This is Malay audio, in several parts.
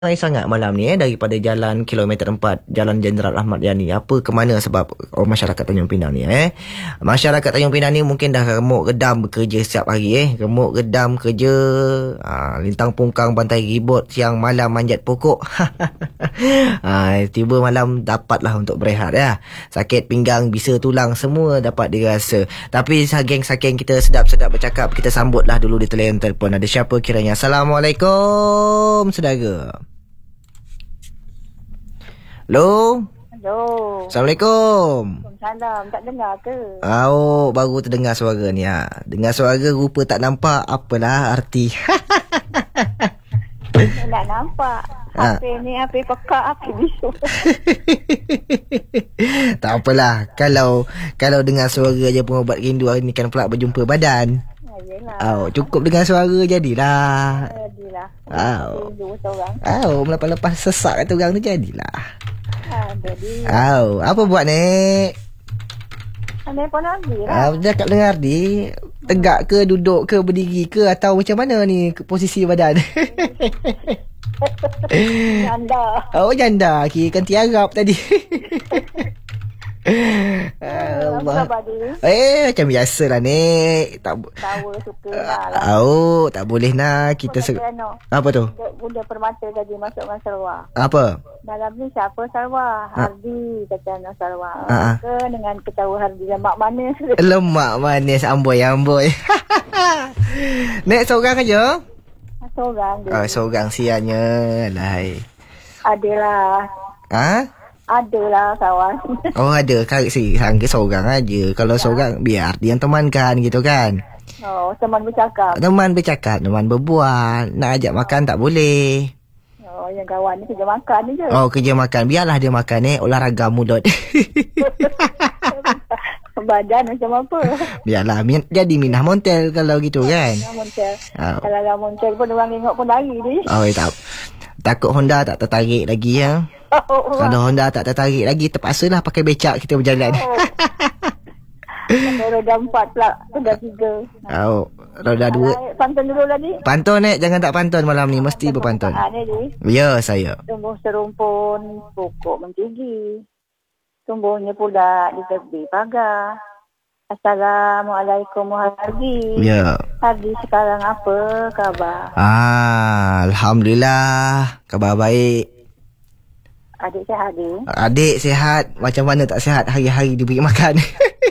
Ramai sangat malam ni daripada jalan kilometer 4 Jalan Jenderal Ahmad Yani. Apa ke mana sebab masyarakat Tanjung Pinang ni Masyarakat Tanjung Pinang ni mungkin dah remuk redam bekerja setiap hari remuk redam kerja, lintang pungkang bantai ribut, siang malam manjat pokok. Tiba malam dapatlah untuk berehat Sakit pinggang, bisa tulang semua dapat dirasa. Tapi saking kita sedap-sedap bercakap, kita sambutlah dulu di talian telefon. Ada siapa kiranya? Assalamualaikum saudara. Hello. Assalamualaikum. Salam, tak dengar ke? Baru terdengar suara ni. Dengar suara rupa tak nampak. Apalah arti. Tak nampak. HP ni HP pekak, HP bisu. Tak apalah. Kalau dengar suara je pengobat rindu hari ni kan pula berjumpa badan. Cukup dengar suara jadilah. Dua seorang. Melepas-lepas sesak kata orang tu jadilah. Jadi. Apa buat Nek? Telefon Ardi lah. Cakap dengan Ardi. Tegak ke, duduk ke, berdiri ke, atau macam mana ni posisi badan? Janda. Janda. Kira kan tiarap tadi. Apa khabar dia? Macam biasalah Nek. Tawa suka lah. Tak boleh nak kita apa tu? Bunda Permata tadi masuk dengan Sarawak. Apa? Dalam ni siapa Sarawak? Hardi kata nak Sarawak. Ke dengan ketawa Hardi lemak manis. Lemak manis amboi. Nek seorang aja? Seorang dia. Seorang sianya lah. Adalah. Adalah kawan. Ada. Sangka seorang aja. Kalau seorang biar dia yang temankan gitu kan. Teman bercakap. Teman berbual. Nak ajak makan tak boleh. Yang kawan ni kerja makan je. Kerja makan. Biarlah dia makan olahraga mulut. Badan macam apa? Biarlah jadi minah montel kalau gitu kan. Montel. Kalau dah montel pun orang tengok pun lari ni. Takut Honda tak tertarik lagi ya. Kalau Honda tak tertarik lagi, terpaksalah pakai becak kita berjalan. Roda 4 pula, roda 3. Roda 2. Pantun dulu tadi. Pantun Nek, jangan tak pantun malam ni, mesti berpantun. Ya, saya. Tumbuh serumpun, pokok mentinggi. Tumbuhnya pula di tepi pagar. Assalamualaikum Hardi. Ya. Hardi sekarang apa khabar? Alhamdulillah, khabar baik. Adik sihat Adik? Adik sihat. Macam mana tak sihat, hari-hari diberi makan.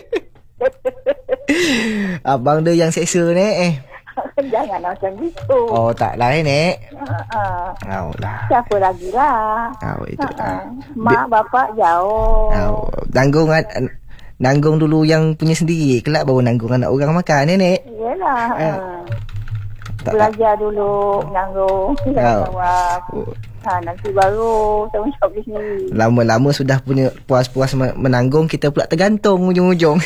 Abang dia yang seksa Nek. Jangan macam gitu. Taklah Nek. Siapa lagi lah. Itu mak bapak jauh. Nanggung dulu yang punya sendiri. Kelak baru nanggung anak orang makan Nek. Yelah. Belajar dulu menanggung. Jawab. Nanti baru tanggungjawab di sini. Lama-lama sudah punya puas-puas menanggung, kita pula tergantung ujung-ujung.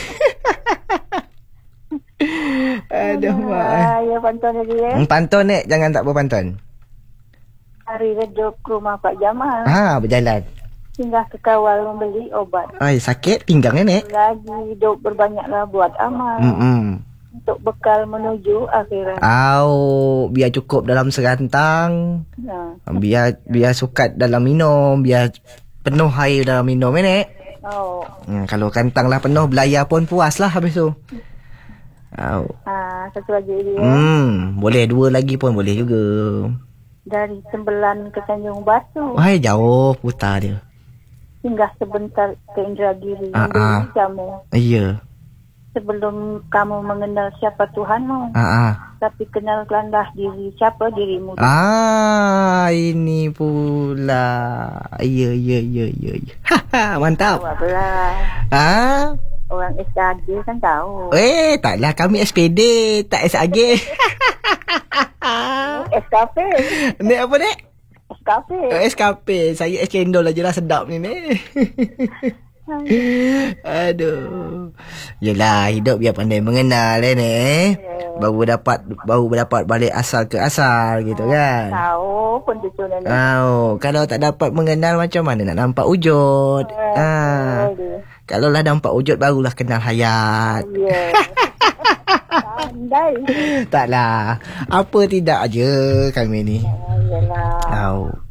Aduh mak. Ya pantun lagi Pantun Nek, jangan tak berpantun. Hari redup ke rumah Pak Jamal. Berjalan. Singgah ke kawal membeli obat. Sakit pinggang Nek. Lagi hidup berbanyaklah buat amal. Untuk bekal menuju akhirat. Biar cukup dalam serantang. Biar sukat dalam minum. Biar penuh air dalam minum Nek. Kalau kantang lah penuh, belayar pun puas lah habis tu. Satu lagi dia. Boleh, 2 lagi pun boleh juga. Dari Sembelan ke Tanjung Batu. Jauh putar dia. Singgah sebentar ke Indragiri. Beli jamu. Iya. Sebelum kamu mengenal siapa Tuhanmu, tapi kenalkanlah diri siapa dirimu. Ini pula. Ya. Mantap. Orang SKG kan tahu. Taklah, kami SPD, tak SAG. SKP. Nek apa Nek? SKP. SKP. Saya es cendol aje lah, sedap ni Nek. Aduh. Yelah, hidup biar pandai mengenal Nek. Baru dapat balik asal ke asal gitu kan. Tahu pun cucu Nenek. Kalau tak dapat mengenal, macam mana nak nampak wujud? Kalau lah nampak wujud, barulah kenal hayat. Pandai. Taklah. Apa tidak aja kami ni. Yalah.